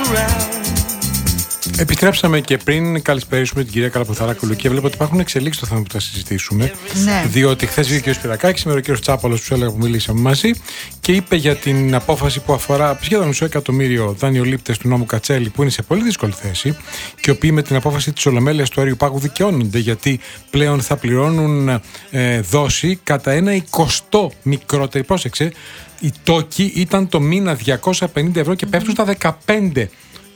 Επιστρέψαμε και πριν καλησπέρισουμε την κυρία Καλαποθαράκου και βλέπω ότι υπάρχουν εξελίξεις στο θέμα που θα συζητήσουμε. Ναι. Διότι χθες βγήκε ο κ. Σπυρακάκης, σήμερα ο κ. Τσάπαλος, που έλεγα που μιλήσαμε μαζί, και είπε για την απόφαση που αφορά σχεδόν 500.000 δανειολήπτες του νόμου Κατσέλη, που είναι σε πολύ δύσκολη θέση και οι οποίοι με την απόφαση της Ολομέλειας του Αριού Πάγου δικαιώνονται, γιατί πλέον θα πληρώνουν δόση κατά 1/20 μικρότερη. Πρόσεξε, οι τόκοι ήταν το μήνα 250 ευρώ και πέφτουν στα 15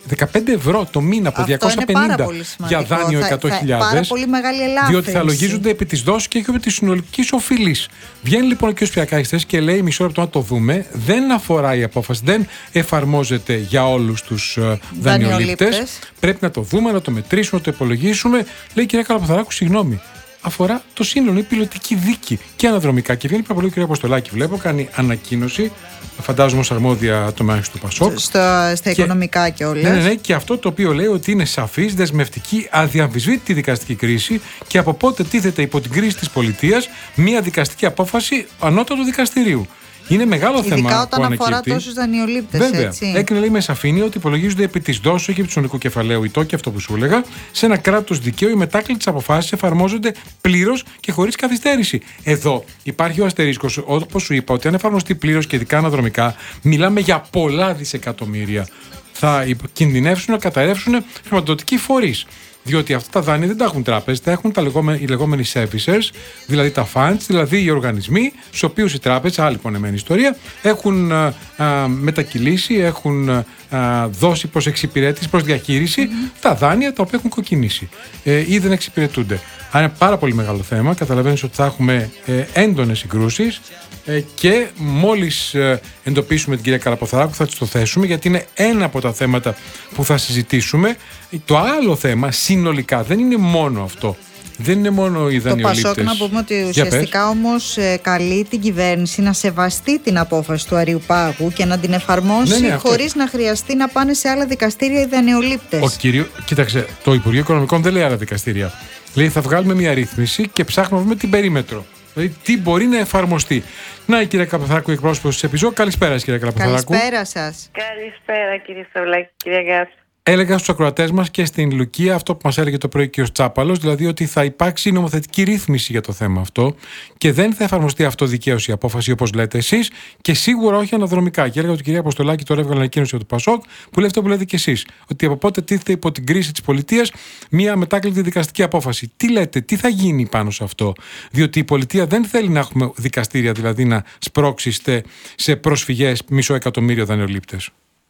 ευρώ το μήνα από 250 για δάνειο 100.000. Πάρα πολύ μεγάλη ελάφρυνση. Διότι θα λογίζονται επί της δόσης και επί της συνολικής οφειλής. Βγαίνει λοιπόν ο κ. Σπυρακάκης και λέει: μισό λεπτό να το δούμε. Δεν αφορά η απόφαση, δεν εφαρμόζεται για όλους τους δανειολήπτες. Πρέπει να το δούμε, να το μετρήσουμε, να το υπολογίσουμε. Λέει η κυρία Καλαποθαράκου: συγγνώμη. Αφορά το σύνολο, η πιλωτική δίκη και αναδρομικά. Και βγαίνει πολύ ο κ. Αποστολάκη, βλέπω, κάνει ανακοίνωση, φαντάζομαι ως αρμόδια τομέα του Πασόκ. Στα οικονομικά και όλα. Ναι, και αυτό το οποίο λέει ότι είναι σαφής, δεσμευτική, αδιαμφισβήτητη δικαστική κρίση και από πότε τίθεται υπό την κρίση της πολιτείας μια δικαστική απόφαση ανώτατου δικαστηρίου. Είναι μεγάλο θέμα. Ειδικά όταν που αφορά ανακύπτει. τόσους δανειολήπτες. Βέβαια. Έτσι. Έκρινε, λέει, με σαφήνεια ότι υπολογίζονται επί της δόσης και επί του συνολικού κεφαλαίου οι τόκοι, αυτό που σου έλεγα. Σε ένα κράτος δικαίου, οι μετάκλητες αποφάσεις εφαρμόζονται πλήρως και χωρίς καθυστέρηση. Εδώ υπάρχει ο αστερίσκος, όπως σου είπα, ότι αν εφαρμοστεί πλήρως και ειδικά αναδρομικά, μιλάμε για πολλά δισεκατομμύρια. Θα κινδυνεύσουν να καταρρεύσουν χρηματοδοτικοί φορείς. Διότι αυτά τα δάνεια δεν τα έχουν τράπεζες, τα έχουν οι λεγόμενοι servicers, δηλαδή τα funds, δηλαδή οι οργανισμοί, στους οποίους οι τράπεζες, άλλη πονεμένη ιστορία, έχουν μετακυλήσει, έχουν δώσει προς εξυπηρέτηση, προς διαχείριση τα δάνεια τα οποία έχουν κοκκινήσει ή δεν εξυπηρετούνται. Άρα είναι πάρα πολύ μεγάλο θέμα. Καταλαβαίνεις ότι θα έχουμε έντονες συγκρούσεις και μόλις εντοπίσουμε την κυρία Καλαποθαράκου θα της το θέσουμε, γιατί είναι ένα από τα θέματα που θα συζητήσουμε. Το άλλο θέμα συνολικά δεν είναι μόνο αυτό. Δεν είναι μόνο οι δανειολήπτες. Το Πασόκ, να πούμε ότι ουσιαστικά όμως καλεί την κυβέρνηση να σεβαστεί την απόφαση του Αριού Πάγου και να την εφαρμόσει χωρίς να χρειαστεί να πάνε σε άλλα δικαστήρια οι δανειολήπτες. Κοίταξε, το Υπουργείο Οικονομικών δεν λέει άλλα δικαστήρια. Λέει θα βγάλουμε μια ρύθμιση και ψάχνουμε να βρούμε την περίμετρο. Δηλαδή τι μπορεί να εφαρμοστεί. Να η κυρία Καλαποθαράκου, εκπρόσωπος της ΕΠΙΖΟ. Καλησπέρα σας, κυρία Καλαποθαράκου. Καλησπέρα σας. Καλησπέρα κύριε Σταυλάκη, κυρία Γκάτση. Έλεγα στους ακροατές μας και στην Λουκία αυτό που μας έλεγε το πρωί και ο Τσάπαλος, δηλαδή ότι θα υπάρξει νομοθετική ρύθμιση για το θέμα αυτό και δεν θα εφαρμοστεί αυτοδικαίως η απόφαση όπως λέτε εσείς και σίγουρα όχι αναδρομικά. Και έλεγα ότι η κυρία Αποστολάκη τώρα έβγαλε ανακοίνωση από το Πασόκ που λέει αυτό που λέτε και εσείς, ότι από πότε τίθεται υπό την κρίση της πολιτείας μια μετάκλητη δικαστική απόφαση. Τι λέτε, τι θα γίνει πάνω σε αυτό, διότι η πολιτεία δεν θέλει να έχουμε δικαστήρια, δηλαδή να σπρώξετε σε προσφυγές 500.000 δανειολήπτες.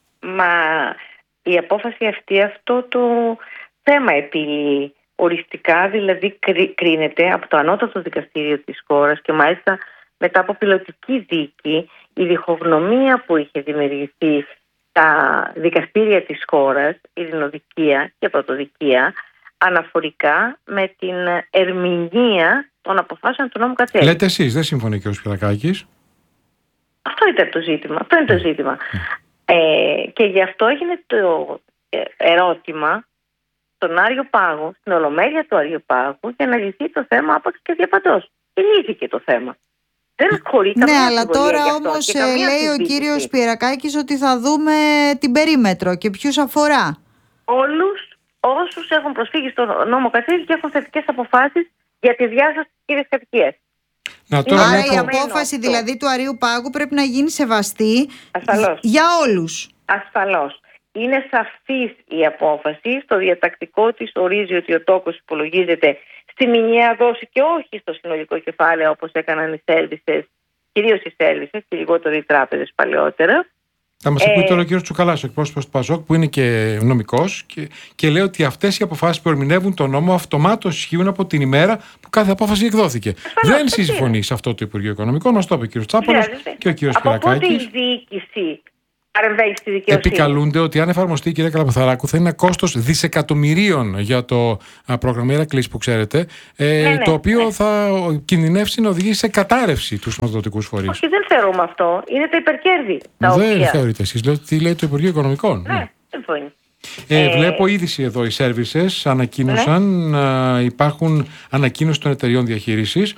Η απόφαση αυτή αυτό το θέμα επιλύει οριστικά, δηλαδή κρίνεται από το ανώτατο δικαστήριο της χώρας και μάλιστα μετά από πιλωτική δίκη η διχογνωμία που είχε δημιουργηθεί στα δικαστήρια της χώρας, ειρηνοδικεία και πρωτοδικεία, αναφορικά με την ερμηνεία των αποφάσεων του νόμου Κατσέλη. Λέτε εσείς, δεν συμφωνεί και ο Σπυρακάκης. Αυτό είναι το ζήτημα. Και γι' αυτό έγινε το ερώτημα στον Άριο Πάγο, στην Ολομέλεια του Άριου Πάγου, για να λυθεί το θέμα άπαξ και διαπαντός. Και λύθηκε το θέμα. Δεν χωρεί καμία αλλά τώρα όμως λέει ο κύριος Σπυρακάκης ότι θα δούμε την περίμετρο και ποιους αφορά. Όλους όσους έχουν προσφύγει στον νόμο Κατσέλη και έχουν θετικές αποφάσεις για τη διάσωση της κύριας κατοικίας. Άρα η απόφαση δηλαδή του Αρίου Πάγου πρέπει να γίνει σεβαστή για όλους. Ασφαλώς. Είναι σαφής η απόφαση. Στο διατακτικό της ορίζει ότι ο τόκος υπολογίζεται στη μηνιαία δόση και όχι στο συνολικό κεφάλαιο όπως έκαναν οι σέρβισες, κυρίως οι σέρβισες και λιγότερο οι τράπεζες παλαιότερα. Θα μας ακούει τώρα ο κύριος Τσουκαλάς, ο εκπρόσωπος του Πασόκ, που είναι και νομικός και λέει ότι αυτές οι αποφάσεις που ερμηνεύουν τον νόμο αυτομάτως ισχύουν από την ημέρα που κάθε απόφαση εκδόθηκε. Δεν συμφωνεί σε αυτό το Υπουργείο Οικονομικών, μας το είπε ο κύριος Τσάπαλος και ο κύριος Σπυρακάκης. Από πότε η διοίκηση παρεμβαίνει στη δικαιοσύνη? Επικαλούνται ότι αν εφαρμοστεί η κυρία Καλαποθαράκου θα είναι ένα κόστος δισεκατομμυρίων για το πρόγραμμα Ηρακλής που ξέρετε, το οποίο θα κινδυνεύσει να οδηγήσει σε κατάρρευση τους χρηματοδοτικούς φορείς. Όχι, δεν θεωρούμε αυτό. Είναι τα υπερκέρδη. Δεν θεωρείτε εσείς. Λέω τι λέει το Υπουργείο Οικονομικών. Ναι, συμφωνεί. Βλέπω είδηση εδώ, οι services ανακοίνωσαν, υπάρχουν ανακοίνωση των εταιριών διαχείρισης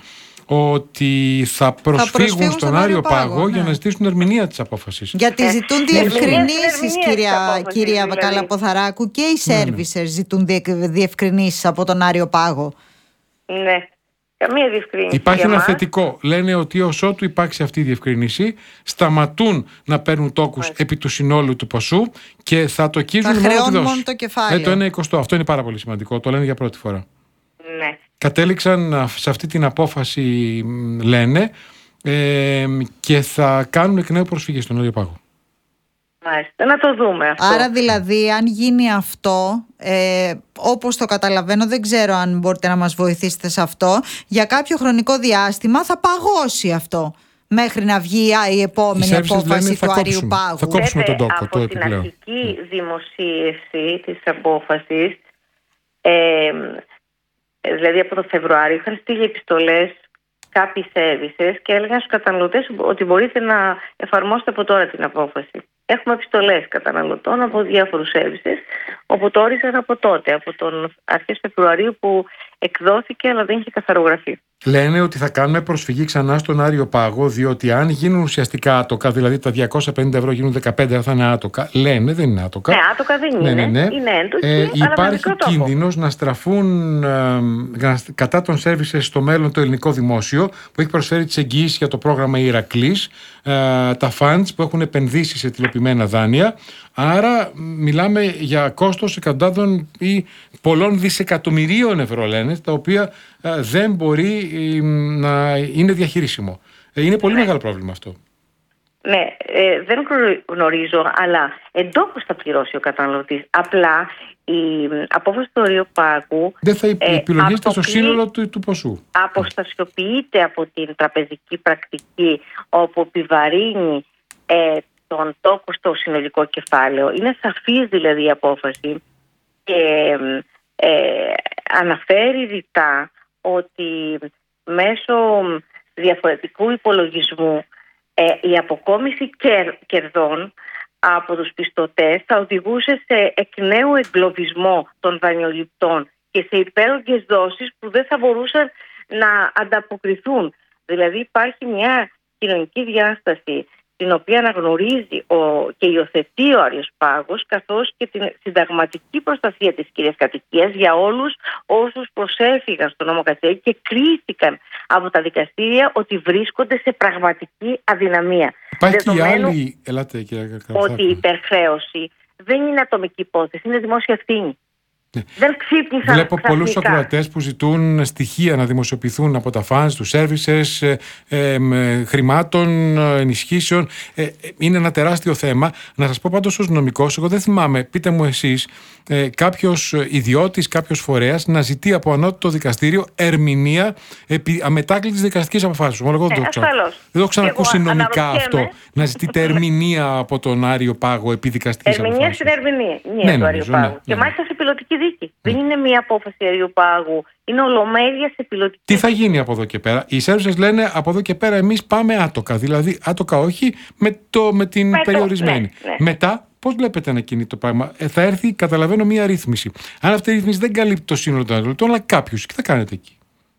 ότι θα προσφύγουν στον Άριο Πάγο για να ζητήσουν ερμηνεία της απόφασης. Γιατί ζητούν διευκρινήσεις, κυρία Καλαποθαράκου, και οι services ζητούν διευκρινήσεις από τον Άριο Πάγο. Ναι. Καμία διευκρίνηση. Υπάρχει ένα θετικό. Λένε ότι ως ότου υπάρξει αυτή η διευκρίνηση, σταματούν να παίρνουν τόκους επί του συνόλου του ποσού και θα τοκίζουν μόνο το κεφάλαιο. Το 1/20. Αυτό είναι πάρα πολύ σημαντικό. Το λένε για πρώτη φορά. Ναι. Κατέληξαν σε αυτή την απόφαση, λένε, και θα κάνουν εκ νέου προσφυγή στον Άριο Πάγο. Μάλιστα, να το δούμε αυτό. Άρα δηλαδή, αν γίνει αυτό, όπως το καταλαβαίνω, δεν ξέρω αν μπορείτε να μας βοηθήσετε σε αυτό, για κάποιο χρονικό διάστημα θα παγώσει αυτό μέχρι να βγει η επόμενη απόφαση του Αρίου Πάγου. Θα κόψουμε τον τόκο, το επιπλέον. Από την αρχική δημοσίευση της απόφασης, δηλαδή από το Φεβρουάριο, είχαν στείλει επιστολές κάποιοι services και έλεγαν στους καταναλωτές ότι μπορείτε να εφαρμόσετε από τώρα την απόφαση. Έχουμε επιστολές καταναλωτών από διάφορους services, όπου το όριζαν από τότε, από τον αρχές Φεβρουαρίου που εκδόθηκε, αλλά δεν είχε καθαρογραφεί. Λένε ότι θα κάνουμε προσφυγή ξανά στον Άριο Πάγο, διότι αν γίνουν ουσιαστικά άτοκα, δηλαδή τα 250 ευρώ γίνουν 15, θα είναι άτοκα. Λένε, δεν είναι άτοκα. Ναι, άτοκα δεν είναι. Είναι έντοξη, υπάρχει κίνδυνος να στραφούν κατά των services στο μέλλον το ελληνικό δημόσιο, που έχει προσφέρει τις εγγυήσεις για το πρόγραμμα Ηρακλής, τα funds που έχουν επενδύσει σε τυλοποιημένα δάνεια. Άρα μιλάμε για κόστος εκατοντάδων ή πολλών δισεκατομμυρίων ευρώ, λένε, τα οποία δεν μπορεί να είναι διαχειρίσιμο. Είναι πολύ μεγάλο πρόβλημα αυτό. Ναι, δεν γνωρίζω, αλλά εντόπως θα πληρώσει ο καταναλωτής. Απλά η απόφαση του Αρίου Πάγου δεν θα επιλογίζεται στο σύνολο του ποσού. Αποστασιοποιείται από την τραπεζική πρακτική, όπου επιβαρύνει τον τόκο στο συνολικό κεφάλαιο. Είναι σαφής δηλαδή η απόφαση και αναφέρει ρητά ότι μέσω διαφορετικού υπολογισμού η αποκόμιση κερδών από τους πιστωτές θα οδηγούσε σε εκ νέου εγκλωβισμό των δανειοληπτών και σε υπέρογγες δόσεις που δεν θα μπορούσαν να ανταποκριθούν. Δηλαδή υπάρχει μια κοινωνική διάσταση την οποία αναγνωρίζει και υιοθετεί ο Άριος Πάγος, καθώς και την συνταγματική προστασία της κυρίας κατοικίας για όλους όσους προσέφυγαν στο νόμο Κατσέλη και κρίθηκαν από τα δικαστήρια ότι βρίσκονται σε πραγματική αδυναμία. Υπάρχει και η άλλη. Ελάτε, κύριε Καλαποθαράκου. Ότι η υπερχρέωση δεν είναι ατομική υπόθεση, είναι δημόσια ευθύνη. Ναι. Δεν ξύπνησαν. Βλέπω πολλούς ακροατές που ζητούν στοιχεία να δημοσιοποιηθούν από τα funds, τους services, χρημάτων, ενισχύσεων. Είναι ένα τεράστιο θέμα. Να σας πω πάντως ως νομικός, εγώ δεν θυμάμαι, πείτε μου εσείς, κάποιος ιδιώτης, κάποιος φορέας να ζητεί από ανώτατο δικαστήριο ερμηνεία επί αμετάκλητης δικαστικής αποφάσεως. Εγώ δεν το έχω ξανακούσει νομικά αυτό. Να ζητείτε ερμηνεία από τον Άριο Πάγο επί δικαστικής αποφάσεως. Ερμηνεία στην ερμηνεία του Άριου Πάγου. Και μάλιστα σε πιλωτική δίκη. Δεν είναι μία απόφαση Αρίου Πάγου. Είναι ολομέλεια σε πιλωτική. Τι θα γίνει από εδώ και πέρα? Οι services λένε από εδώ και πέρα εμείς πάμε άτοκα. Δηλαδή άτοκα όχι με την περιορισμένη. Ναι. Μετά, πώς βλέπετε να κινεί το πράγμα? Θα έρθει, καταλαβαίνω, μία ρύθμιση. Αν αυτή η ρύθμιση δεν καλύπτει το σύνολο των αδελφών, αλλά κάποιους, τι θα κάνετε εκεί?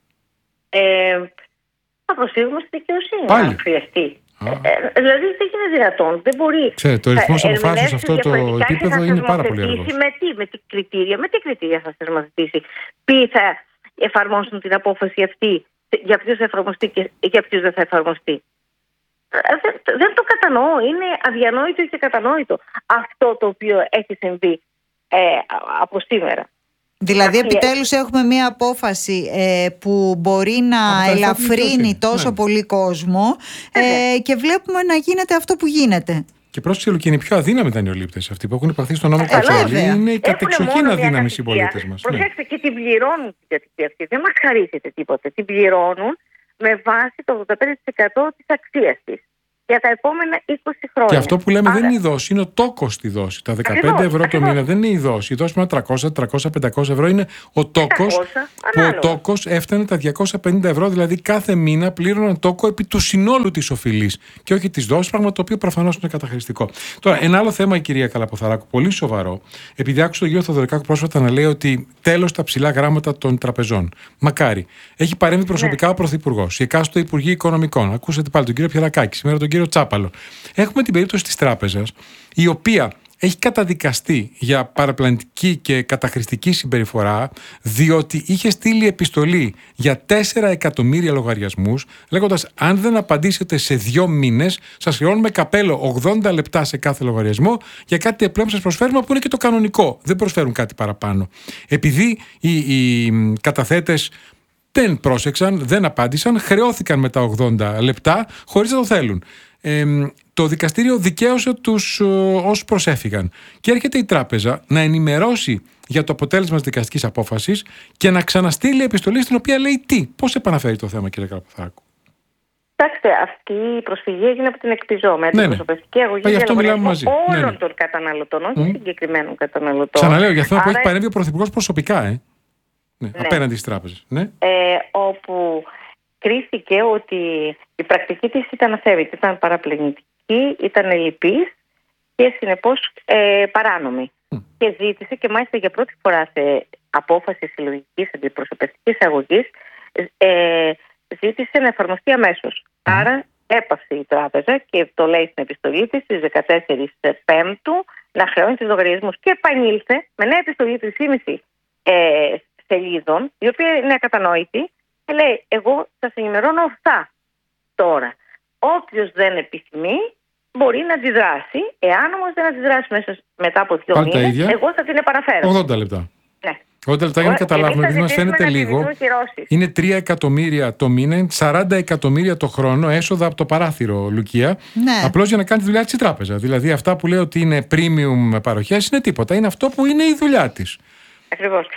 Θα προσφύγουμε στη δικαιοσύνη, πάλι, αν χρειαστεί. Δηλαδή δεν είναι δυνατόν. Δεν μπορεί. Ξέρετε, ο ρυθμός αποφάσεων σε αυτό το επίπεδο είναι πάρα πολύ αργός. Με τι κριτήρια θα θεσμοθετήσει? Ποιοι θα εφαρμόσουν την απόφαση αυτή, για ποιους θα εφαρμοστεί και για ποιους δεν θα εφαρμοστεί? Δεν το κατανοώ. Είναι αδιανόητο και κατανόητο αυτό το οποίο έχει συμβεί από σήμερα. Δηλαδή επιτέλους έχουμε μία απόφαση που μπορεί να ελαφρύνει τόσο πολύ κόσμο και βλέπουμε να γίνεται αυτό που γίνεται. Και πρόσεξε, και είναι πιο αδύναμοι δανειολήπτες αυτοί που έχουν υπαχθεί στον νόμο Κατσέλη. Είναι η κατεξοχήν αδύναμοι συμπολίτες μας. Προσέξτε, και την πληρώνουν την κατοικία αυτή. Δεν μας χαρίζεται τίποτα. Την πληρώνουν με βάση το 85% της αξίας της. για τα επόμενα 20 χρόνια. Και αυτό που λέμε δεν είναι η δόση, είναι ο τόκος στη δόση. Τα 15 ευρώ το μήνα δεν είναι η δόση. Η δόση είναι 300, 500 ευρώ. Είναι ο τόκος, που ο τόκος έφτανε τα 250 ευρώ, δηλαδή κάθε μήνα πλήρωναν τόκο επί του συνόλου της οφειλής και όχι της δόσης, πράγμα το οποίο προφανώς είναι καταχρηστικό. Τώρα, ένα άλλο θέμα, η κυρία Καλαποθαράκου, πολύ σοβαρό, επειδή άκουσα τον κύριο Θοδωρικάκου πρόσφατα να λέει ότι τέλος τα ψηλά γράμματα των τραπεζών. Μακάρι. Έχει παρέμβει προσωπικά ο Πρωθυπουργός, οι εκάστοτε Υπουργοί Οικονομικών. Ακούσατε πάλι τον κύριο Πιερακάκη, σήμερα τον κύριο Τσάπαλο. Έχουμε την περίπτωση της τράπεζας, η οποία έχει καταδικαστεί για παραπλανητική και καταχρηστική συμπεριφορά, διότι είχε στείλει επιστολή για 4 εκατομμύρια λογαριασμούς, λέγοντας: αν δεν απαντήσετε σε 2 μήνες, σας χρεώνουμε καπέλο 80 λεπτά σε κάθε λογαριασμό για κάτι επιπλέον σας προσφέρουμε, που είναι και το κανονικό. Δεν προσφέρουν κάτι παραπάνω. Επειδή οι καταθέτες δεν πρόσεξαν, δεν απάντησαν, χρεώθηκαν με τα 80 λεπτά χωρίς να το θέλουν. Το δικαστήριο δικαίωσε τους όσους προσέφυγαν. Και έρχεται η τράπεζα να ενημερώσει για το αποτέλεσμα της δικαστικής απόφασης και να ξαναστείλει επιστολή στην οποία λέει τι. Πώς επαναφέρει το θέμα, κύριε Καλαποθαράκου? Κοιτάξτε, αυτή η προσφυγή έγινε από την ΕΚΤΙΖΟ, με την προσωπική αγωγή για λογαριασμό όλων των καταναλωτών, όχι συγκεκριμένων καταναλωτών. Ξαναλέω, για θέμα που έχει παρέμβει ο Πρωθυπουργός προσωπικά, απέναντι στις τράπεζες. Όπου κρίθηκε ότι η πρακτική της ήταν αθέμητη, ήταν παραπλανητική, ήταν ελλειπής και συνεπώς παράνομη. Και ζήτησε, και μάλιστα για πρώτη φορά σε απόφαση συλλογικής αντιπροσωπευτικής αγωγής, ζήτησε να εφαρμοστεί αμέσως. Άρα έπαυσε η τράπεζα και το λέει στην επιστολή της στις 14 Πέμπτου να χρεώνει τους λογαριασμούς. Και επανήλθε με νέα επιστολή 3,5 σελίδων, η οποία είναι ακατανόητη, και λέει: εγώ σας ενημερώνω αυτά. Τώρα, όποιος δεν επιθυμεί μπορεί να αντιδράσει. Εάν όμως δεν αντιδράσει μετά από 2 μήνες, εγώ θα την επαναφέρω. 80 λεπτά. Ναι. 80 λεπτά για να καταλάβουμε, επειδή μας φαίνεται λίγο. Είναι 3 εκατομμύρια το μήνα, είναι 40 εκατομμύρια το χρόνο έσοδα από το παράθυρο, Λουκία. Ναι. Απλώς για να κάνει τη δουλειά της η τράπεζα. Δηλαδή, αυτά που λέει ότι είναι premium παροχές είναι τίποτα. Είναι αυτό που είναι η δουλειά της. Ακριβώς.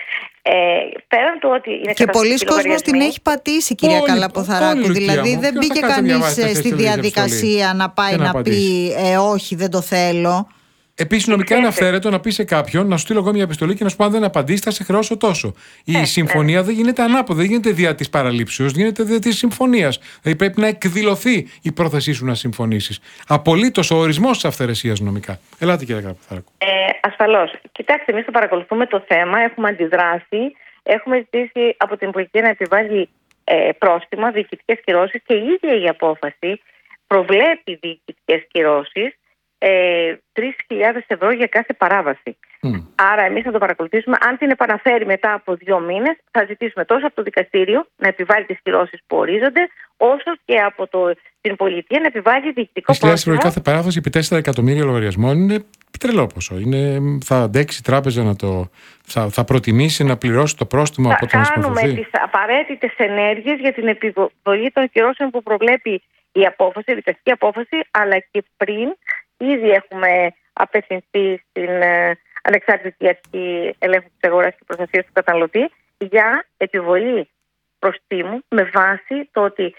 Πέραν του ότι είναι και πολλοί κόσμος την έχει πατήσει, κυρία Καλαποθαράκου. Δηλαδή δεν μπήκε κανείς στη διαδικασία να πάει να πει όχι, δεν το θέλω. Επίσης, νομικά είναι αυθαίρετο να πει σε κάποιον: να σου στείλω εγώ μια επιστολή και να σου πω αν δεν απαντήσει, θα σε χρεώσω τόσο. Η συμφωνία δεν γίνεται ανάποδα, δεν γίνεται δια της παραλήψεως, γίνεται δια της συμφωνίας. Δηλαδή πρέπει να εκδηλωθεί η πρόθεσή σου να συμφωνήσεις. Απολύτως ο ορισμός της αυθαιρεσίας νομικά. Ελάτε, κύριε Καλαποθαράκου. Ασφαλώς. Κοιτάξτε, εμείς το παρακολουθούμε το θέμα, έχουμε αντιδράσει, έχουμε ζητήσει από την πολιτεία να επιβάλλει πρόστιμα, διοικητικές κυρώσεις, και η ίδια η απόφαση προβλέπει διοικητικές κυρώσεις 3.000 ευρώ για κάθε παράβαση. Άρα εμείς θα το παρακολουθήσουμε. Αν την επαναφέρει μετά από 2 μήνες, θα ζητήσουμε τόσο από το δικαστήριο να επιβάλλει τις κυρώσεις που ορίζονται, όσο και από την πολιτεία να επιβάλλει διοικητικό πρόστιμο. 3.000 ευρώ για κάθε παράβαση επί 4 εκατομμύρια λογαριασμών είναι τρελό ποσό. Θα αντέξει η τράπεζα θα προτιμήσει να πληρώσει το πρόστιμο από τον συμμορφωθεί? Θα κάνουμε τις απαραίτητες ενέργειες για την επιβολή των κυρώσεων που προβλέπει η απόφαση, η δικαστική απόφαση, αλλά και πριν ήδη έχουμε απευθυνθεί στην Ανεξάρτητη Αρχή Ελέγχου της Αγοράς και Προστασίας του Καταναλωτή για επιβολή προστίμου με βάση το ότι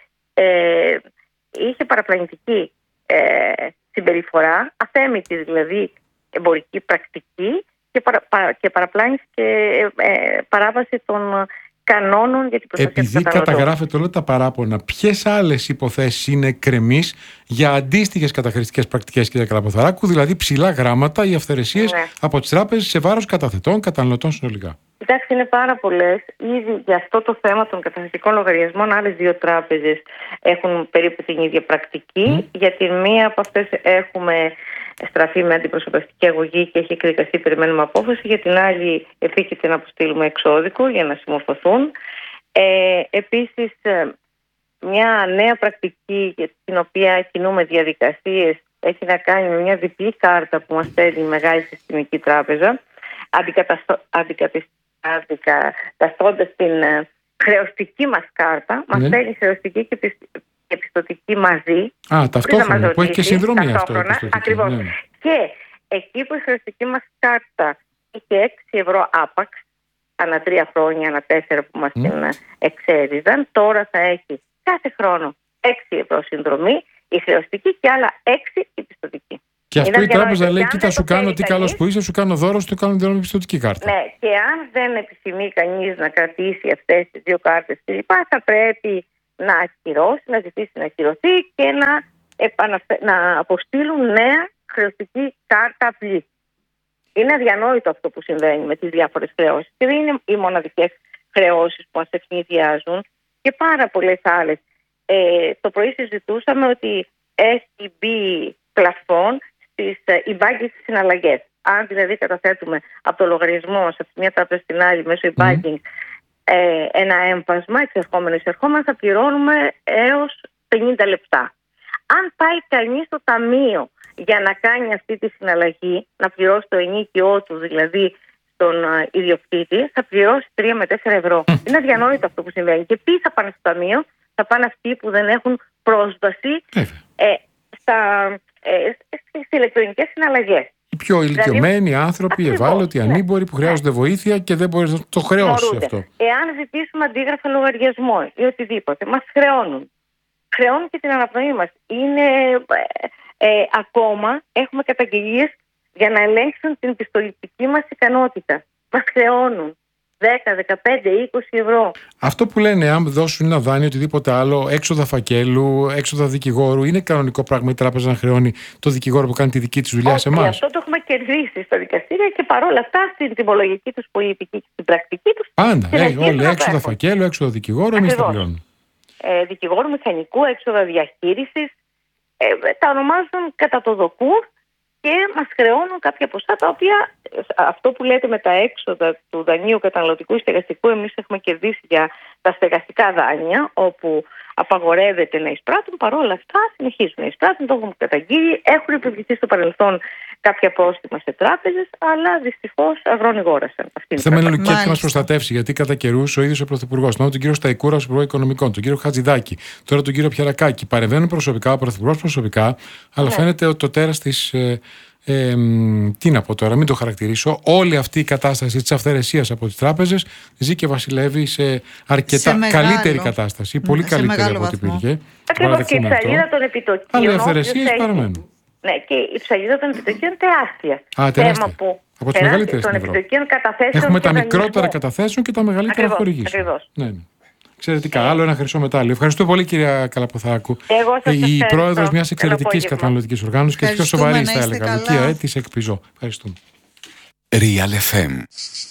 είχε παραπλανητική συμπεριφορά, αθέμητη δηλαδή εμπορική πρακτική, και παραπλάνηση και παράβαση των κανόνων για την προστασία του καταναλωτή. Επειδή καταγράφεται όλα τα παράπονα, ποιες άλλες υποθέσεις είναι εκκρεμείς για αντίστοιχες καταχρηστικές πρακτικές, κύριε Καλαποθαράκου, δηλαδή ψηλά γράμματα ή αυθαιρεσίες από τις τράπεζες σε βάρος καταθετών, καταναλωτών συνολικά? Κοιτάξτε, είναι πάρα πολλές. Ήδη για αυτό το θέμα των καταθετικών λογαριασμών, άλλες 2 τράπεζες έχουν περίπου την ίδια πρακτική. Για την μία από αυτές έχουμε στραφεί με αντιπροσωπευτική αγωγή και έχει εκδικαστεί, περιμένουμε απόφαση. Για την άλλη επίκειται να αποστείλουμε εξώδικο για να συμμορφωθούν. Επίσης, μια νέα πρακτική για την οποία κινούμε διαδικασίες έχει να κάνει με μια διπλή κάρτα που μας στέλνει η μεγάλη συστημική τράπεζα, αντικαταστώντας την χρεωστική μας κάρτα. Μας στέλνει χρεωστική και πιστωτική μαζί. Ταυτόχρονα, που έχει και συνδρομή αυτό. Ακριβώς. Και εκεί που η χρεωστική μας κάρτα είχε 6 ευρώ άπαξ, ανά 3 χρόνια, ανά 4 που μας την εξέριζαν, τώρα θα έχει κάθε χρόνο 6 ευρώ συνδρομή, η χρεωστική και άλλα 6 η πιστωτική. Και αυτό η τράπεζα λέει: κοίτα, σου κάνω τι καλός που είσαι, σου κάνω δώρο, σου κάνω δώρο με πιστωτική κάρτα. Ναι, και αν δεν επιθυμεί κανείς να κρατήσει αυτές τις 2 κάρτες κλπ., θα πρέπει να ακυρώσει, να ζητήσει να ακυρωθεί και να αποστείλουν νέα χρεωστική κάρτα απλή. Είναι αδιανόητο αυτό που συμβαίνει με τις διάφορες χρεώσεις. Και δεν είναι οι μοναδικές χρεώσεις που μας ευνηδιάζουν και πάρα πολλές άλλες. Το πρωί συζητούσαμε ότι έχει μπει πλαφόν στις e-banking συναλλαγές. Αν δηλαδή καταθέτουμε από το λογαριασμό από τη μία τράπεζα στην άλλη μέσω e-banking ένα έμφασμα, εξερχόμενο-εισερχόμενο, θα πληρώνουμε έως 50 λεπτά. Αν πάει κανείς στο ταμείο για να κάνει αυτή τη συναλλαγή, να πληρώσει το ενίκιό του, δηλαδή στον ιδιοκτήτη, θα πληρώσει 3 με 4 ευρώ. Είναι αδιανόητο αυτό που συμβαίνει. Και ποιοι θα πάνε στο ταμείο? Θα πάνε αυτοί που δεν έχουν πρόσβαση στις ηλεκτρονικές συναλλαγές. Οι πιο ηλικιωμένοι άνθρωποι, ευάλωτοι, ανήμποροι που χρειάζονται βοήθεια και δεν μπορεί να το χρεώσει αυτό. Εάν ζητήσουμε αντίγραφα λογαριασμό ή οτιδήποτε, μας χρεώνουν. Χρεώνουν και την αναπνοή μας. Ακόμα έχουμε καταγγελίες για να ελέγξουν την πιστοληπτική μας ικανότητα. Μας χρεώνουν 10, 15, 20 ευρώ. Αυτό που λένε, αν δώσουν ένα δάνειο, οτιδήποτε άλλο, έξοδα φακέλου, έξοδα δικηγόρου, είναι κανονικό πράγμα η τράπεζα να χρεώνει το δικηγόρο που κάνει τη δική της δουλειά σε εμάς? Αυτό το έχουμε κερδίσει στα δικαστήρια και παρόλα αυτά στην τιμολογική τους πολιτική και στην πρακτική τους. Πάντα. Όλοι έξοδα φακέλου, έξοδα δικηγόρου, εμείς τα πληρώνουμε. Δικηγόρου, μηχανικού, έξοδα διαχείρισης. Τα ονομάζουν κατά το δοκού και μας χρεώνουν κάποια ποσά, τα οποία αυτό που λέτε με τα έξοδα του δανείου καταναλωτικού ή στεγαστικού, εμείς έχουμε κερδίσει για τα στεγαστικά δάνεια, όπου απαγορεύεται να εισπράττουν. Παρόλα αυτά συνεχίζουν να εισπράττουν, το έχουμε καταγγείλει. Έχουν επιβληθεί στο παρελθόν κάποια πρόστιμα σε τράπεζες, αλλά δυστυχώς αγρονηγόρασαν. Θέμα είναι λογική να μας προστατεύσει, γιατί κατά καιρούς ο ίδιος ο Πρωθυπουργός, τον κύριο Σταϊκούρα, ο Υπουργός Οικονομικών, τον κύριο Χατζηδάκη, τώρα τον κύριο Πιαρακάκη, παρεμβαίνουν προσωπικά, ο Πρωθυπουργός προσωπικά, αλλά φαίνεται ότι το τέρας της. Τι να πω τώρα, μην το χαρακτηρίσω. Όλη αυτή η κατάσταση της αυθαιρεσίας από τις τράπεζες ζει και βασιλεύει σε αρκετά καλύτερη κατάσταση. Πολύ καλύτερη από ό,τι υπήρχε. Ακριβώς, και η ψαλίδα των επιτοκίων. Αλλά οι αυθαιρεσίες παραμένουν. Ναι, και η ψαλίδα των επιτοκίων τεράστια. Τεράστια. Από τις μεγαλύτερες στην Ευρώπη. Έχουμε τα μικρότερα καταθέσεων και τα μεγαλύτερα χορηγήσεων. Ναι. Εξαιρετικά. Άλλο ένα χρυσό μετάλλιο. Ευχαριστώ πολύ, κυρία Καλαποθάκου. Η πρόεδρος μιας εξαιρετικής καταναλωτικής οργάνωσης και πιο σοβαρή, θα έλεγα. Λουκία, της Εκπιζώ. Ευχαριστούμε. Real FM.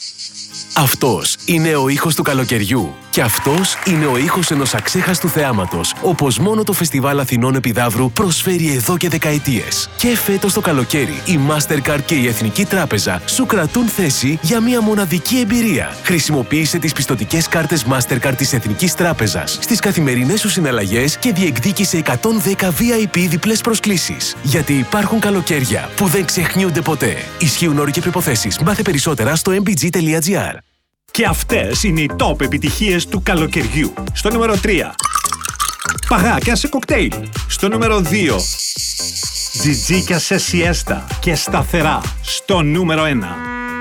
Αυτός είναι ο ήχος του καλοκαιριού. Και αυτός είναι ο ήχος ενός αξέχαστου θεάματος, όπως μόνο το Φεστιβάλ Αθηνών Επιδαύρου προσφέρει εδώ και δεκαετίες. Και φέτος το καλοκαίρι, η Mastercard και η Εθνική Τράπεζα σου κρατούν θέση για μια μοναδική εμπειρία. Χρησιμοποίησε τις πιστωτικές κάρτες Mastercard της Εθνικής Τράπεζας στις καθημερινές σου συναλλαγές και διεκδίκησε 110 VIP διπλές προσκλήσεις. Γιατί υπάρχουν καλοκαίρια που δεν ξεχνιούνται ποτέ. Ισχύουν όροι και προϋποθέσεις. Μάθε περισσότερα στο mbg.gr. Και αυτές είναι οι top επιτυχίες του καλοκαιριού. Στο νούμερο 3. Παγάκια σε κοκτέιλ. Στο νούμερο 2. Τζιτζίκια σε σιέστα και σταθερά. Στο νούμερο 1.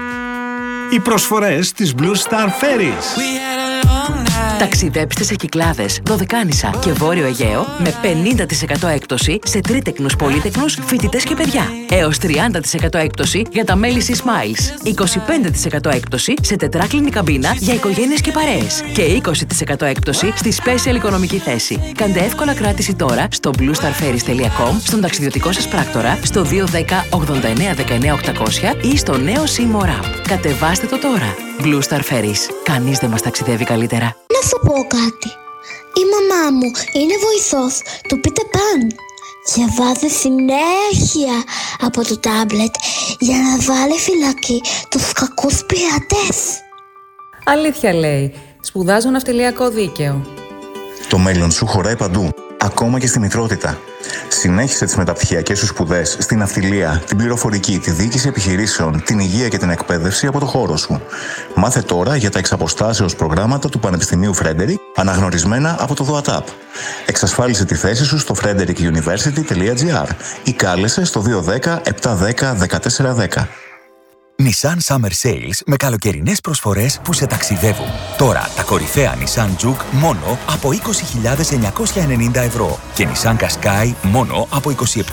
Οι προσφορές της Blue Star Ferries. Ταξιδέψτε σε Κυκλάδες, Δωδεκάνησα και Βόρειο Αιγαίο με 50% έκπτωση σε τρίτεκνους, πολύτεκνους, φοιτητές και παιδιά. Έως 30% έκπτωση για τα μέλη C-Smiles. 25% έκπτωση σε τετράκλινη καμπίνα για οικογένειες και παρέες. Και 20% έκπτωση στη Special Οικονομική θέση. Κάντε εύκολα κράτηση τώρα στο bluestarferries.com, στον ταξιδιωτικό σας πράκτορα, στο 210 89 19 800 ή στο νέο Seymour App. Κατεβάστε το τώρα. Blue Star Ferries. Κανείς δεν μας ταξιδεύει καλύτερα. Να σου πω κάτι. Η μαμά μου είναι βοηθός του Peter Pan και βάζει συνέχεια από το τάμπλετ για να βάλει φυλακή τους κακούς πειρατές. Αλήθεια λέει. Σπουδάζω ναυτιλιακό δίκαιο. Το μέλλον σου χωράει παντού, ακόμα και στη μητρότητα. Συνέχισε τις μεταπτυχιακές σου σπουδές στην ναυτιλία, την πληροφορική, τη διοίκηση επιχειρήσεων, την υγεία και την εκπαίδευση από το χώρο σου. Μάθε τώρα για τα εξαποστάσεως προγράμματα του Πανεπιστημίου Frederick, αναγνωρισμένα από το ΔΟΑΤΑΠ. Εξασφάλισε τη θέση σου στο frederickuniversity.gr ή κάλεσε στο 210 710 1410. Nissan Summer Sales με καλοκαιρινές προσφορές που σε ταξιδεύουν. Τώρα τα κορυφαία Nissan Juke μόνο από 20.990 ευρώ και Nissan Qashqai μόνο από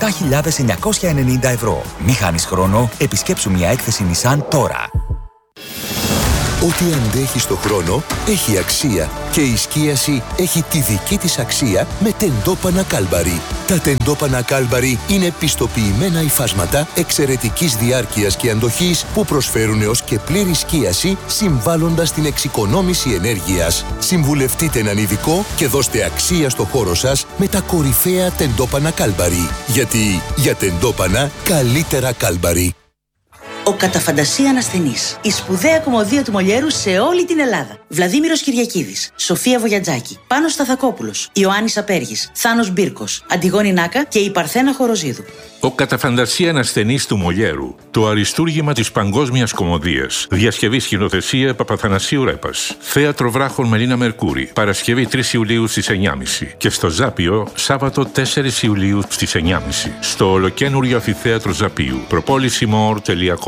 27.990 ευρώ. Μη χάνεις χρόνο, επισκέψου μια έκθεση Nissan τώρα. Ό,τι αντέχει στο χρόνο έχει αξία και η σκίαση έχει τη δική της αξία με τεντόπανα Κάλμπαρι. Τα τεντόπανα Κάλμπαρι είναι πιστοποιημένα υφάσματα εξαιρετικής διάρκειας και αντοχής που προσφέρουν έως και πλήρη σκίαση συμβάλλοντας στην εξοικονόμηση ενέργειας. Συμβουλευτείτε έναν ειδικό και δώστε αξία στο χώρο σας με τα κορυφαία τεντόπανα Κάλμπαρι. Γιατί για τεντόπανα καλύτερα Κάλμπαρι. Ο κατά φαντασία ασθενής. Η σπουδαία κομμωδία του Μολιέρου σε όλη την Ελλάδα. Βλαδίμηρος Κυριακίδης, Σοφία Βογιατζάκη, Πάνος Σταθακόπουλος, Ιωάννης Απέργης, Θάνος Μπίρκος, Αντιγόνη Νάκα και η Παρθένα Χοροζίδου. Ο κατά φαντασία ασθενής του Μολιέρου. Το αριστούργημα της παγκόσμιας κομμωδίας. Διασκευή σκηνοθεσία Παπαθανασίου Ρέπας. Θέατρο Βράχων Μελίνα Μερκούρη. Παρασκευή 3 Ιουλίου στις 9.30. Και στο Ζάπιο Σάββατο 4 Ιουλίου στις 9.30. Στο ολοκένουργιο αμφιθέατρο Ζαπίου. Προπόλησιμor.com.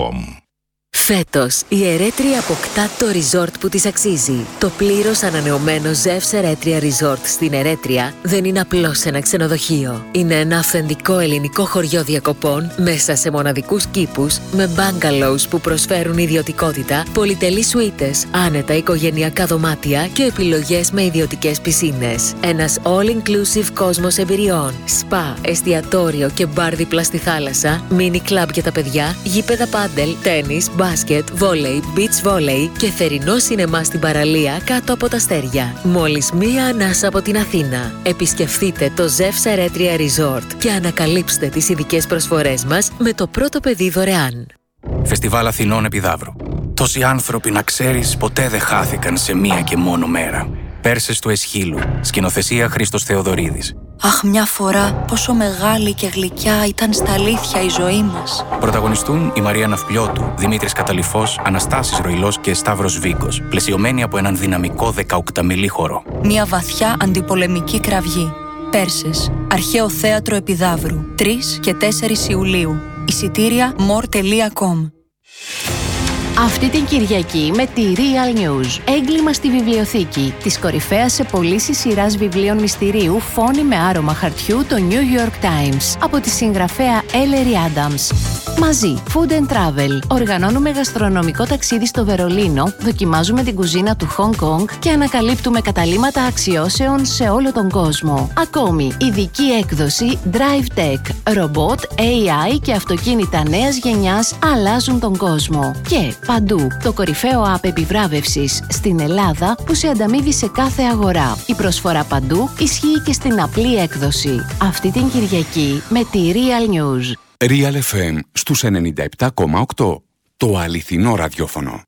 Φέτος, η Ερέτρια αποκτά το resort που της αξίζει. Το πλήρως ανανεωμένο Zevs Ερέτρια Resort στην Ερέτρια δεν είναι απλώς ένα ξενοδοχείο. Είναι ένα αυθεντικό ελληνικό χωριό διακοπών μέσα σε μοναδικούς κήπους με bungalows που προσφέρουν ιδιωτικότητα, πολυτελείς σουίτες, άνετα οικογενειακά δωμάτια και επιλογές με ιδιωτικές πισίνες. Ένας all-inclusive κόσμος εμπειριών, σπα, εστιατόριο και μπαρ δίπλα στη θάλασσα, mini club για τα παιδιά, γήπεδα πάντελ, τένις, μπάσκετ, βόλεϊ, beach volley και θερινό σινεμά στην παραλία κάτω από τα αστέρια. Μόλις μία ανάσα από την Αθήνα. Επισκεφτείτε το Zevs Ερέτρια Resort και ανακαλύψτε τις ειδικές προσφορές μας με το πρώτο παιδί δωρεάν. Φεστιβάλ Αθηνών Επιδαύρου. Τόσοι άνθρωποι, να ξέρεις, ποτέ δεν χάθηκαν σε μία και μόνο μέρα. Πέρσες του Εσχύλου. Σκηνοθεσία Χρήστος Θεοδωρίδης. Αχ, μια φορά πόσο μεγάλη και γλυκιά ήταν στα αλήθεια η ζωή μας. Πρωταγωνιστούν η Μαρία Ναυπλιώτου, Δημήτρης Καταλυφός, Αναστάσης Ροϊλός και Σταύρος Βίκος, πλαισιωμένοι από έναν δυναμικό 18μηλή χορό. Μια βαθιά αντιπολεμική κραυγή. Πέρσες, Αρχαίο Θέατρο Επιδαύρου, 3 και 4 Ιουλίου. Εισιτήρια more.com. Αυτή την Κυριακή με τη Real News. Έγκλημα στη βιβλιοθήκη. Της κορυφαίας σε πωλήσεις σειράς βιβλίων μυστηρίου Φόνη με άρωμα χαρτιού, το New York Times. Από τη συγγραφέα Ellery Adams. Μαζί, Food and Travel. Οργανώνουμε γαστρονομικό ταξίδι στο Βερολίνο, δοκιμάζουμε την κουζίνα του Hong Kong και ανακαλύπτουμε καταλύματα αξιώσεων σε όλο τον κόσμο. Ακόμη, ειδική έκδοση Drive Tech. Ρομπότ, AI και αυτοκίνητα νέας γενιάς αλλάζουν τον κόσμο. Και παντού, το κορυφαίο app επιβράβευσης στην Ελλάδα που σε ανταμείβει σε κάθε αγορά. Η προσφορά παντού ισχύει και στην απλή έκδοση. Αυτή την Κυριακή με τη Real News. Real FM στους 97,8. Το αληθινό ραδιόφωνο.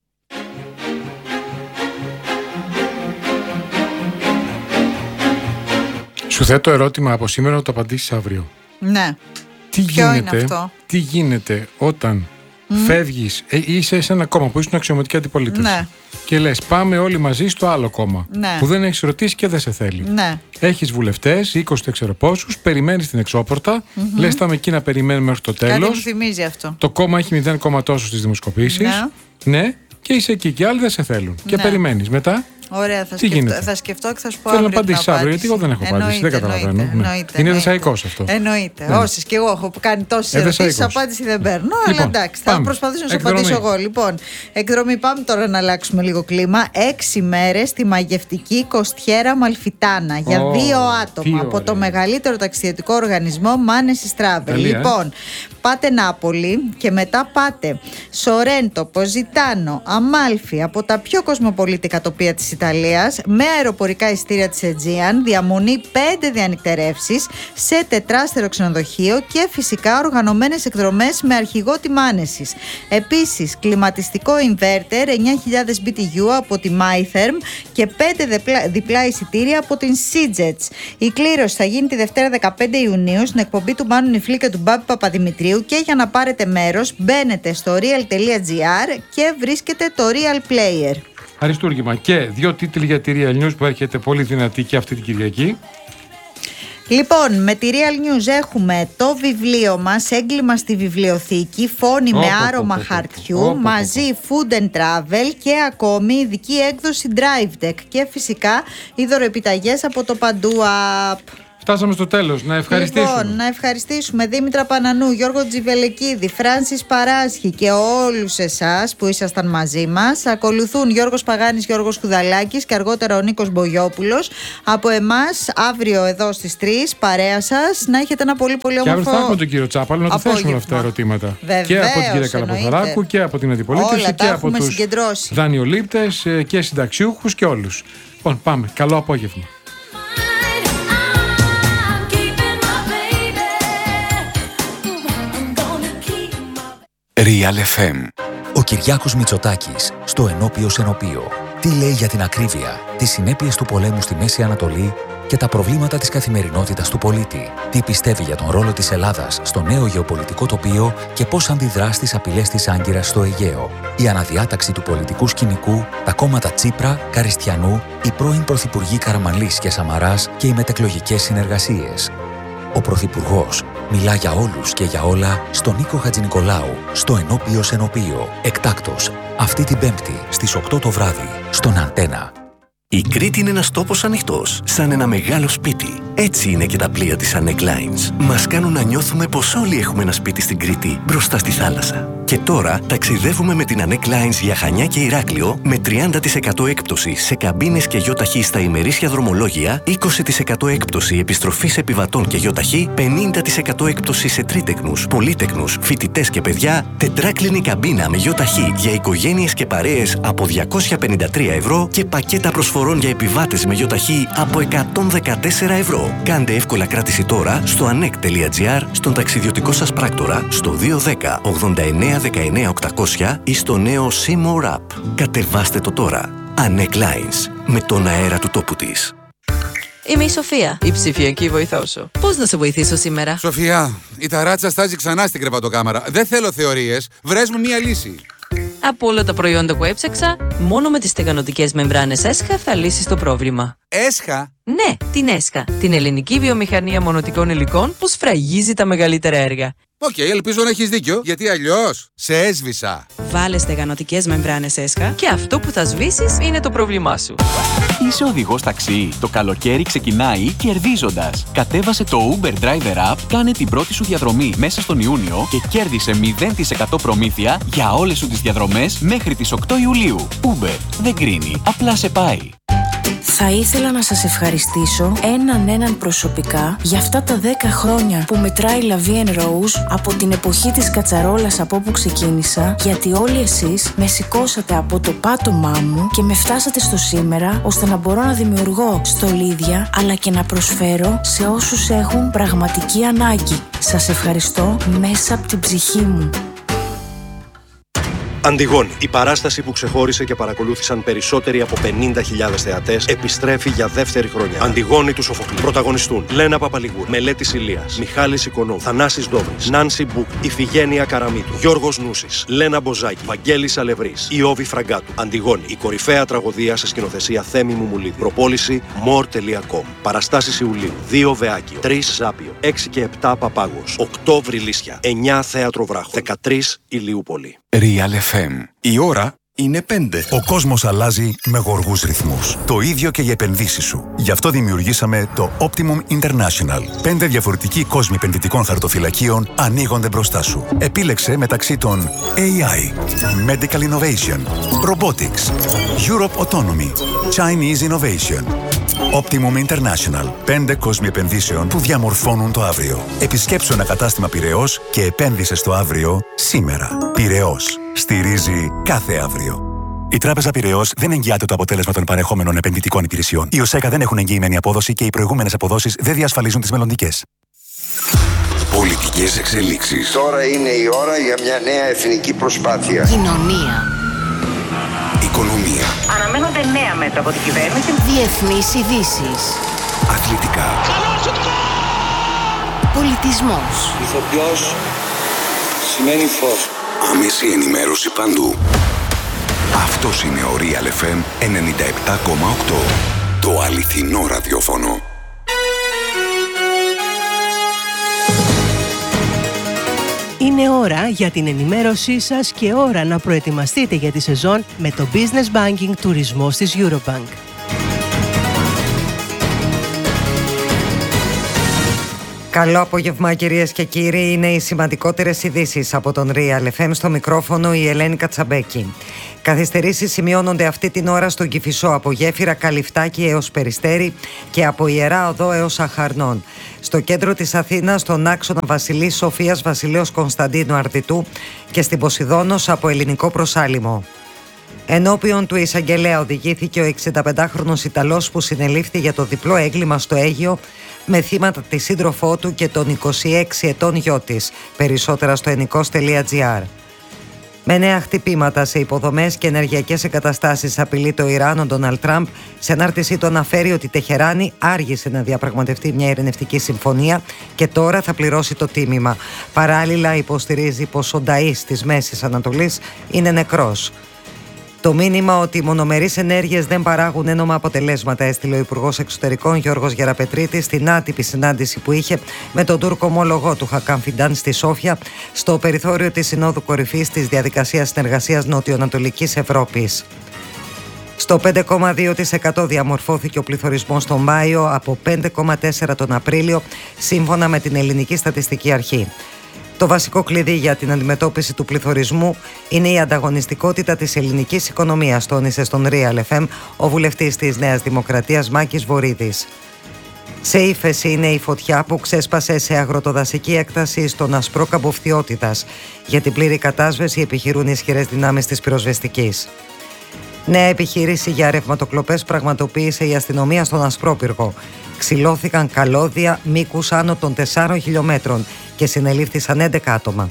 Σου θέτω ερώτημα από σήμερα να το απαντήσεις αύριο. Ναι. Τι γίνεται όταν φεύγεις, είσαι σε ένα κόμμα που ήσουν αξιωματική αντιπολίτευση. Ναι. Και λες πάμε όλοι μαζί στο άλλο κόμμα. Ναι. Που δεν έχεις ρωτήσει και δεν σε θέλει. Ναι. Έχεις βουλευτές, 20 δεν ξέρω πόσους, περιμένεις την εξώπορτα, λες πάμε εκεί να περιμένουμε μέχρι το τέλος. Κάτι μου θυμίζει αυτό. Το κόμμα έχει 0, τόσο στις δημοσκοπήσεις. Ναι, και είσαι εκεί και άλλοι δεν σε θέλουν. Και περιμένεις μετά. Ωραία, θα σκεφτώ και θα σου πω. Θέλω να απαντήσεις αύριο, γιατί εγώ δεν έχω απάντηση. Δεν καταλαβαίνω. Είναι δεσαϊκός αυτό. Εννοείται. Όσες και εγώ έχω κάνει τόσες ερωτήσεις, απάντηση δεν παίρνω. Αλλά εντάξει, θα προσπαθήσω να σου απαντήσω εγώ. Λοιπόν, εκδρομή, πάμε τώρα να αλλάξουμε λίγο κλίμα. 6 μέρες στη μαγευτική Κοστιέρα Μαλφιτάνα για 2 άτομα από το μεγαλύτερο ταξιδιωτικό οργανισμό Manesis Travel. Λοιπόν, πάτε Νάπολη και μετά πάτε Σορέντο, Ποζιτάνο, Αμάλφι, από τα πιο κοσμοπολίτικα τοπία της Ιταλίας, με αεροπορικά εισιτήρια της Aegean, διαμονή 5 διανυκτερεύσεις σε 4στερο ξενοδοχείο και φυσικά οργανωμένες εκδρομές με αρχηγό τη Manesis. Επίσης, κλιματιστικό inverter 9.000 BTU από τη MyTherm και 5 διπλά εισιτήρια από την SeaJets. Η κλήρωση θα γίνει τη Δευτέρα 15 Ιουνίου στην εκπομπή του Μάνου Νιφλή και του Μπάμπη Παπαδημητρίου και για να πάρετε μέρος μπαίνετε στο real.gr και βρίσκετε το Real Player. Αριστούργημα. Και 2 τίτλοι για τη Real News που έρχεται πολύ δυνατή και αυτή την Κυριακή. Λοιπόν, με τη Real News έχουμε το βιβλίο μας, έγκλημα στη βιβλιοθήκη, φόνοι με άρωμα χαρτιού, μαζί food and travel και ακόμη ειδική έκδοση Drive Deck και φυσικά οι δωροεπιταγές από το Παντού App. Φτάσαμε στο τέλος. Να ευχαριστήσουμε. Λοιπόν, να ευχαριστήσουμε Δήμητρα Πανανού, Γιώργο Τζιβελεκίδη, Φράνσις Παράσχη και όλους εσάς που ήσασταν μαζί μας. Ακολουθούν Γιώργος Παγάνης, Γιώργος Κουδαλάκης και αργότερα ο Νίκος Μπογιόπουλος. Από εμάς, αύριο εδώ στις 3, παρέα σας. Να έχετε ένα πολύ πολύ όμορφο. Και αύριο θα έχουμε τον κύριο Τσάπαλο να του θέσουμε αυτά τα ερωτήματα. Βεβαίως, και από την κυρία Καλαποθαράκου και από την αντιπολίτευση και από τους δανειολήπτες και συνταξιούχους και όλους. Λοιπόν, πάμε. Καλό απόγευμα. Real FM. Ο Κυριάκος Μητσοτάκης στο Ενώπιος Ενωπείο. Τι λέει για την ακρίβεια, τις συνέπειες του πολέμου στη Μέση Ανατολή και τα προβλήματα της καθημερινότητας του πολίτη. Τι πιστεύει για τον ρόλο της Ελλάδας στο νέο γεωπολιτικό τοπίο και πώς αντιδρά στις απειλές της Άγκυρας στο Αιγαίο. Η αναδιάταξη του πολιτικού σκηνικού, τα κόμματα Τσίπρα, Καριστιανού, οι πρώην πρωθυπουργοί Καραμανλής και Σαμαράς και οι μετεκλογικές συνεργασίες. Ο Πρωθυπουργός μιλά για όλους και για όλα στον Νίκο Χατζηνικολάου, στο Ενώπιος Ενωπείο. Εκτάκτος, αυτή την Πέμπτη στις 8 το βράδυ, στον Αντένα. Η Κρήτη είναι ένας τόπος ανοιχτός, σαν ένα μεγάλο σπίτι. Έτσι είναι και τα πλοία της Anek Lines. Μας κάνουν να νιώθουμε πως όλοι έχουμε ένα σπίτι στην Κρήτη, μπροστά στη θάλασσα. Και τώρα ταξιδεύουμε με την Anek Lines για Χανιά και Ηράκλειο με 30% έκπτωση σε καμπίνες και γιοταχή στα ημερήσια δρομολόγια, 20% έκπτωση επιστροφής επιβατών και γιοταχή, 50% έκπτωση σε τρίτεκνους, πολύτεκνους, φοιτητές και παιδιά, τετράκλινη καμπίνα με γιοταχή για οικογένειες και παρέες από 253 ευρώ και πακέτα προσφορών για επιβάτες με γιοταχή από 114 ευρώ. Κάντε εύκολα κράτηση τώρα στο anek.gr, στον ταξιδιωτικό σας πράκτορα, στο 210 89 19 800 ή στο νέο Seymour App. Κατεβάστε το τώρα. Anek Lines, με τον αέρα του τόπου της. Είμαι η Σοφία, η ψηφιακή βοηθός σου. Πώς να σε βοηθήσω σήμερα? Σοφία, η ταράτσα στάζει ξανά στην κρεβατοκάμαρα. Δεν θέλω θεωρίες. Βρες μου μία λύση. Από όλα τα προϊόντα που έψαξα, μόνο με τις στεγανοτικές μεμβράνες ΕΣΧΑ θα λύσεις το πρόβλημα. ΕΣΧΑ? Ναι, την ΕΣΧΑ. Την ελληνική βιομηχανία μονοτικών υλικών που σφραγίζει τα μεγαλύτερα έργα. Οκ, ελπίζω να έχεις δίκιο, γιατί αλλιώς σε έσβησα. Βάλε στεγανοτικές μεμβράνες ΕΣΧΑ και αυτό που θα σβήσεις είναι το πρόβλημά σου. Είσαι οδηγός ταξί. Το καλοκαίρι ξεκινάει κερδίζοντας. Κατέβασε το Uber Driver App, κάνε την πρώτη σου διαδρομή μέσα στον Ιούνιο και κέρδισε 0% προμήθεια για όλες σου τις διαδρομές μέχρι τις 8 Ιουλίου. Uber δεν κρίνει, απλά σε πάει. Θα ήθελα να σας ευχαριστήσω έναν προσωπικά για αυτά τα 10 χρόνια που μετράει La Vie en Rose από την εποχή της κατσαρόλας από όπου ξεκίνησα, γιατί όλοι εσείς με σηκώσατε από το πάτωμά μου και με φτάσατε στο σήμερα, ώστε να μπορώ να δημιουργώ στολίδια αλλά και να προσφέρω σε όσους έχουν πραγματική ανάγκη. Σας ευχαριστώ μέσα από την ψυχή μου. Αντιγόνη, η παράσταση που ξεχώρισε και παρακολούθησαν περισσότεροι από 50.000 θεατές, επιστρέφει για δεύτερη χρονιά. Αντιγόνη του Σοφοκλή. Πρωταγωνιστούν Λένα Παπαλιγούρη, Μελέτης Ηλίας, Μιχάλης Οικονόμου, Θανάσης Ντόμης, Νάνση Μπουκ, Ιφηγένεια Καραμίτου, Γιώργος Νούσης, Λένα Μποζάκη, Βαγγέλης Αλευρής, Ιώβη Φραγκάτου. Αντιγόνη, η κορυφαία τραγωδία σε σκηνοθεσία Θέμη Μουμουλίδη. Προπόληση more.com. Παραστάσεις Ιουλίου, 2 Βεάκιο, 3 Ζάπιο, 6 και 7 Παπάγος, 8 Βρυλίσια, 9 Θέατρο Βράχο, 13 Ηλιούπολη. Real FM. Η ώρα είναι 5. Ο κόσμος αλλάζει με γοργούς ρυθμούς. Το ίδιο και οι επενδύσεις σου. Γι' αυτό δημιουργήσαμε το Optimum International. 5 διαφορετικοί κόσμοι επενδυτικών χαρτοφυλακίων ανοίγονται μπροστά σου. Επίλεξε μεταξύ των AI, Medical Innovation, Robotics, Europe Autonomy, Chinese Innovation. Optimum International. 5 κόσμοι επενδύσεων που διαμορφώνουν το αύριο. Επισκέψου ένα κατάστημα Πειραιώς και επένδυσε στο αύριο σήμερα. Πειραιώς. Στηρίζει κάθε αύριο. Η Τράπεζα Πειραιώς δεν εγγυάται το αποτέλεσμα των παρεχόμενων επενδυτικών υπηρεσιών. Οι ΟΣΕΚΑ δεν έχουν εγγυημένη απόδοση και οι προηγούμενες αποδόσεις δεν διασφαλίζουν τις μελλοντικές. Πολιτικές εξελίξεις. Τώρα είναι η ώρα για μια νέα εθνική προσπάθεια. Κοινωνία. Οικονομία. Αναμένονται νέα μέτρα από την κυβέρνηση. Διεθνείς ειδήσεις. Αθλητικά. Πολιτισμός. Ηθοποιός σημαίνει φως. Άμεση ενημέρωση παντού. Αυτός είναι ο Real FM 97,8. Το αληθινό ραδιόφωνο. Είναι ώρα για την ενημέρωσή σας και ώρα να προετοιμαστείτε για τη σεζόν με το Business Banking τουρισμός της Eurobank. Καλό απόγευμα κυρίες και κύριοι, είναι οι σημαντικότερες ειδήσεις από τον Real FM, στο μικρόφωνο η Ελένη Κατσαμπέκη. Καθυστερήσεις σημειώνονται αυτή την ώρα στον Κηφισό από Γέφυρα Καλυφτάκη έως Περιστέρι και από Ιερά Οδό έως Αχαρνών. Στο κέντρο της Αθήνας, στον άξονα Βασιλής Σοφίας Βασιλέως Κωνσταντίνου Αρτιτού και στην Ποσειδώνος από Ελληνικό Προσάλημο. Ενώπιον του εισαγγελέα οδηγήθηκε ο 65χρονος Ιταλός που συνελήφθη για το διπλό έγκλημα στο Αίγυο με θύματα τη σύντροφό του και τον 26 ετών γιο της. Περισσότερα στο ενικός.gr. Με νέα χτυπήματα σε υποδομές και ενεργειακές εγκαταστάσεις απειλεί το Ιράν ο Ντόναλντ Τραμπ. Σε ανάρτησή του αναφέρει ότι η Τεχεράνη άργησε να διαπραγματευτεί μια ειρηνευτική συμφωνία και τώρα θα πληρώσει το τίμημα. Παράλληλα υποστηρίζει πως ο νταΐς της Μέσης Ανατολής είναι νεκρός. Το μήνυμα ότι οι μονομερείς ενέργειες δεν παράγουν ένομα αποτελέσματα έστειλε ο Υπουργός Εξωτερικών Γιώργος Γεραπετρίτης στην άτυπη συνάντηση που είχε με τον Τούρκο ομόλογό του Χακάν Φιντάν στη Σόφια, στο περιθώριο της Συνόδου Κορυφής της Διαδικασίας Συνεργασίας Νοτιοανατολικής Ευρώπης. Στο 5,2% διαμορφώθηκε ο πληθωρισμός τον Μάιο, από 5,4% τον Απρίλιο, σύμφωνα με την Ελληνική Στατιστική Αρχή. Το βασικό κλειδί για την αντιμετώπιση του πληθωρισμού είναι η ανταγωνιστικότητα της ελληνικής οικονομίας, τόνισε στον Real FM ο βουλευτής της Νέας Δημοκρατίας Μάκης Βορίδης. Σε ύφεση είναι η φωτιά που ξέσπασε σε αγροτοδασική έκταση στον Ασπρόκαμπο Φθιώτιδας. Για την πλήρη κατάσβεση επιχειρούν ισχυρές δυνάμεις της πυροσβεστικής. Νέα επιχείρηση για ρευματοκλοπές πραγματοποίησε η αστυνομία στον Ασπρόπυργο. Ξυλώθηκαν καλώδια μήκους άνω των 4 χιλιόμετρων και συνελήφθησαν 11 άτομα.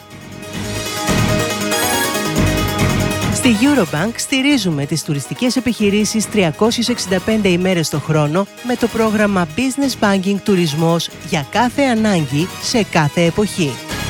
Στη Eurobank στηρίζουμε τις τουριστικές επιχειρήσεις 365 ημέρες το χρόνο με το πρόγραμμα Business Banking Τουρισμός για κάθε ανάγκη σε κάθε εποχή.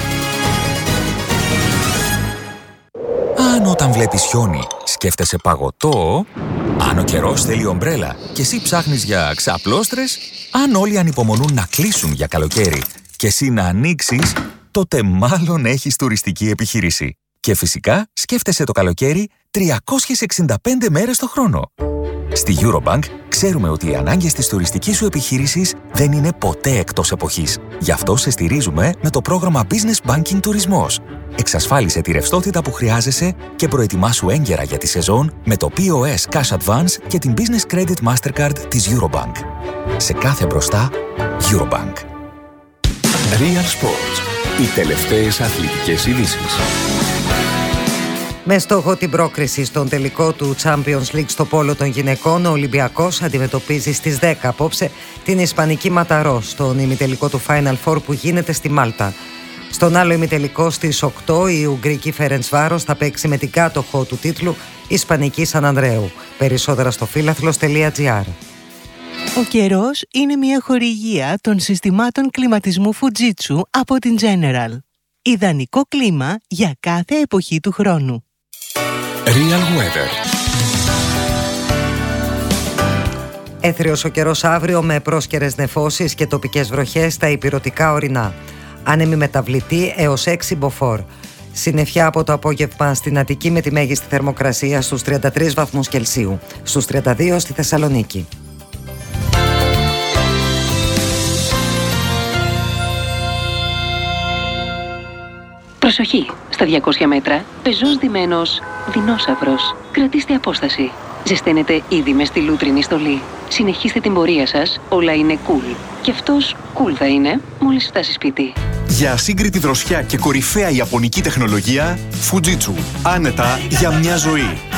Αν όταν βλέπεις χιόνι σκέφτεσαι παγωτό, αν ο καιρός θέλει ομπρέλα και εσύ ψάχνεις για ξαπλώστρες, αν όλοι ανυπομονούν να κλείσουν για καλοκαίρι και εσύ να ανοίξεις, τότε μάλλον έχεις τουριστική επιχείρηση. Και φυσικά σκέφτεσαι το καλοκαίρι 365 μέρες το χρόνο. Στη Eurobank ξέρουμε ότι οι ανάγκες της τουριστικής σου επιχείρησης δεν είναι ποτέ εκτός εποχής. Γι' αυτό σε στηρίζουμε με το πρόγραμμα Business Banking Τουρισμός. Εξασφάλισε τη ρευστότητα που χρειάζεσαι και προετοιμάσου έγκαιρα για τη σεζόν με το POS Cash Advance και την Business Credit Mastercard της Eurobank. Σε κάθε μπροστά, Eurobank. Real Sports. Οι τελευταίες αθλητικές ειδήσεις. Με στόχο την πρόκριση στον τελικό του Champions League στο πόλο των γυναικών, ο Ολυμπιακός αντιμετωπίζει στις 10 απόψε την Ισπανική Ματαρό στον ημιτελικό του Final Four που γίνεται στη Μάλτα. Στον άλλο ημιτελικό στις 8 η Ουγγρική Φερεντσβάρος θα παίξει με την κάτοχο του τίτλου Ισπανική Σαν Ανδρέου. Περισσότερα στο φίλαθλος.gr. Ο καιρός είναι μια χορηγία των συστημάτων κλιματισμού Fujitsu από την General. Ιδανικό κλίμα για κάθε εποχή του χρόνου. Real Weather. Έθριος ο καιρός αύριο με πρόσκαιρες νεφώσεις και τοπικές βροχές στα ηπειρωτικά ορεινά. Άνεμη μεταβλητή έως 6 μποφόρ. Συννεφιά από το απόγευμα στην Αττική με τη μέγιστη θερμοκρασία στους 33 βαθμούς Κελσίου. Στους 32 στη Θεσσαλονίκη. Προσοχή! Στα 200 μέτρα, πεζός ντυμένος δεινόσαυρος. Κρατήστε απόσταση. Ζεσταίνετε ήδη μες στη λούτρινη στολή. Συνεχίστε την πορεία σας, όλα είναι cool. Και αυτός cool θα είναι μόλις φτάσει σπίτι. Για ασύγκριτη δροσιά και κορυφαία ιαπωνική τεχνολογία, Fujitsu. Άνετα για μια ζωή.